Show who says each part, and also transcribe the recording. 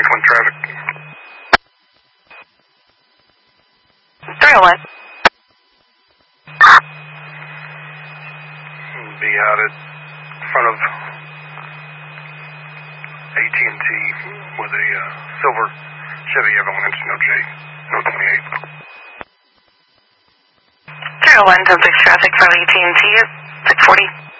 Speaker 1: Franklin traffic.
Speaker 2: 301.
Speaker 1: Be out at front of AT&T with a silver Chevy Avalanche, no J, no 28.
Speaker 2: 301 to 6 traffic from AT&T at 640.